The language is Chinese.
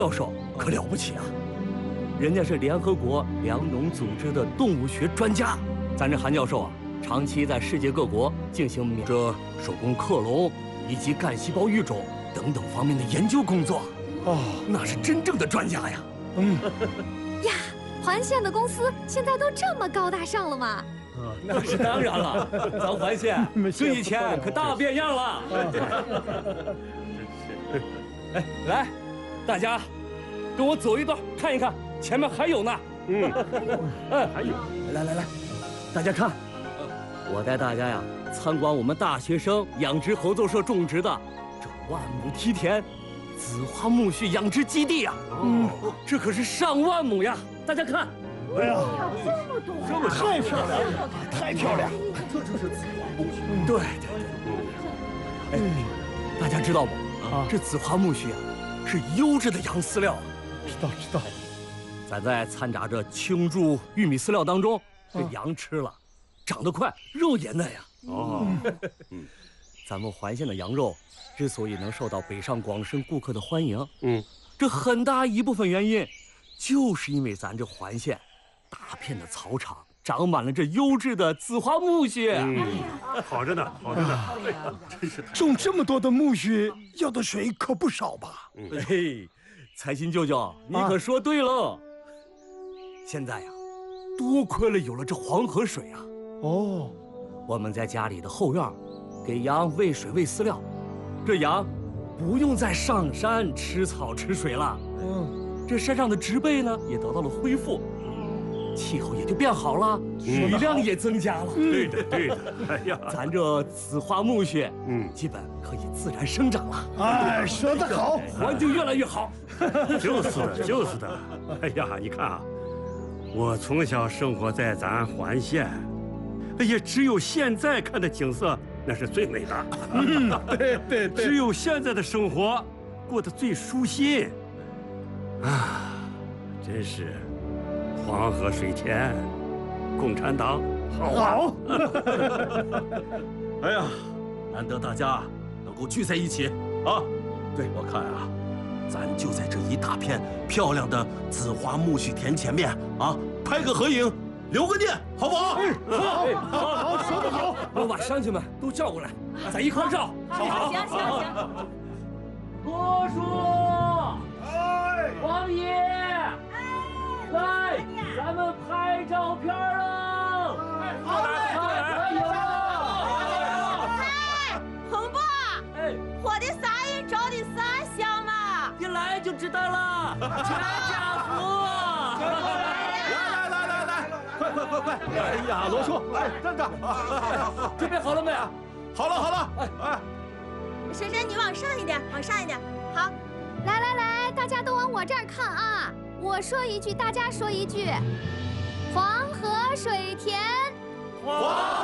教授可了不起啊，人家是联合国粮农组织的动物学专家。咱这韩教授啊，长期在世界各国进行这手工克隆以及干细胞育种等等方面的研究工作。哦，那是真正的专家呀。 呀，环县的公司现在都这么高大上了吗？ 那是当然了，咱环县跟以前可大变样了。哎，来，大家跟我走一段，看一看，前面还有呢。还有。来，大家看，我带大家呀参观我们大学生养殖合作社种植的这万亩梯田紫花苜蓿养殖基地呀。这可是上万亩呀，大家看。 哎呀， 这么太漂亮了，太漂亮！ 这就是紫花苜蓿。 对。哎，大家知道吗？这紫花苜蓿啊，是优质的羊饲料。 知道。 咱在掺杂着青贮玉米饲料当中，这羊吃了，长得快，肉也嫩呀。咱们环县的羊肉之所以能受到北上广深顾客的欢迎，这很大一部分原因，就是因为咱这环县大片的草场长满了这优质的紫花苜蓿。 好着呢。真是种这么多的苜蓿，要的水可不少吧？ 嘿，财新舅舅，你可说对了。现在呀，多亏了有了这黄河水啊。我们在家里的后院给羊喂水喂饲料，这羊不用再上山吃草吃水了。这山上的植被呢也得到了恢复，气候也就变好了，雨量也增加了。 对的。哎呀， 咱这紫花苜蓿，基本可以自然生长了。 哎，说得好， 环境越来越好。 就是的。哎呀，你看啊，我从小生活在咱环县，也只有现在看的景色那是最美的。 对， 只有现在的生活过得最舒心。真是黄河水田，共产党好。 哎呀，难得大家能够聚在一起啊！对，我看啊，咱就在这一大片漂亮的紫花苜蓿田前面啊，拍个合影，留个念，好不好？ 好，说得好。 我把乡亲们都叫过来，咱一块照。好。 行。 罗叔，王爷，来，咱们拍照片了。 好红爸，我的沙印照的啥像嘛？ 一来就知道了，全家福。 快！哎呀，罗叔，站着！ 准备好了没？ 好了！哎， 珊珊，你往上一点，好，来，大家都往我这儿看啊！我说一句，大家说一句。黄河水田， 黄